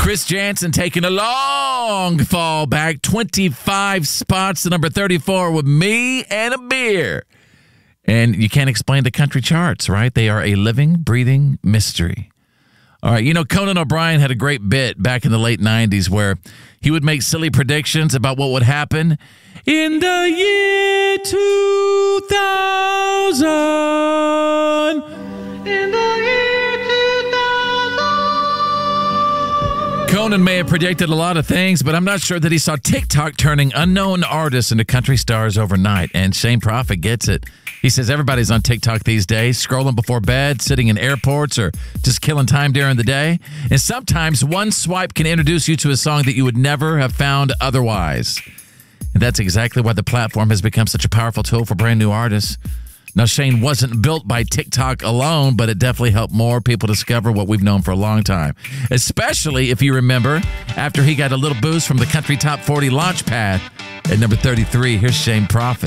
Chris Jansen taking a long fall back, 25 spots to number 34 with Me and a Beer. And you can't explain the country charts, right? They are a living, breathing mystery. All right, Conan O'Brien had a great bit back in the late 90s where he would make silly predictions about what would happen in the year 2000. In the year 2000. Conan may have predicted a lot of things, but I'm not sure that he saw TikTok turning unknown artists into country stars overnight. And Shane Prophet gets it. He says everybody's on TikTok these days, scrolling before bed, sitting in airports, or just killing time during the day. And sometimes one swipe can introduce you to a song that you would never have found otherwise. And that's exactly why the platform has become such a powerful tool for brand new artists. Now, Shane wasn't built by TikTok alone, but it definitely helped more people discover what we've known for a long time. Especially if you remember, after he got a little boost from the Country Top 40 Launchpad at number 33, here's Shane Prophet.